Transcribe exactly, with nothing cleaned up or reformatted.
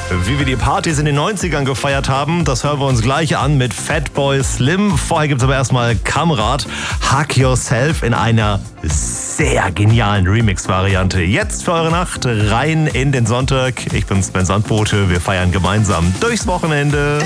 Wie wir die Partys in den neunzigern gefeiert haben, das hören wir uns gleich an mit Fatboy Slim. Vorher gibt es aber erstmal Kamrat, Hug Yourself in einer sehr genialen Remix-Variante. Jetzt für eure Nacht rein in den Sonntag. Ich bin Sven Sandbote, wir feiern gemeinsam durchs Wochenende.